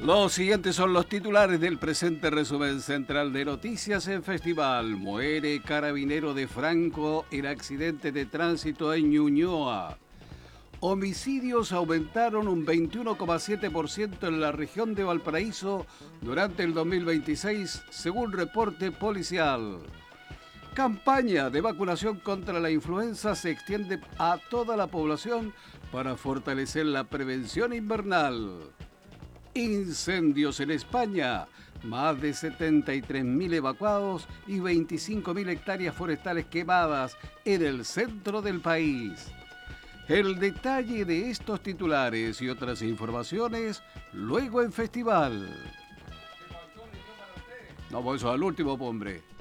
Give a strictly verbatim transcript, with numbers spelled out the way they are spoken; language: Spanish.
Los siguientes son los titulares del presente resumen central de noticias en Festival. Muere carabinero de Franco en accidente de tránsito en Ñuñoa. Homicidios aumentaron un veintiuno coma siete por ciento en la región de Valparaíso durante el dos mil veintiséis, según reporte policial. Campaña de vacunación contra la influenza se extiende a toda la población para fortalecer la prevención invernal. Incendios en España, más de setenta y tres mil evacuados y veinticinco mil hectáreas forestales quemadas en el centro del país. El detalle de estos titulares y otras informaciones luego en Festival. No, pues eso al último, hombre.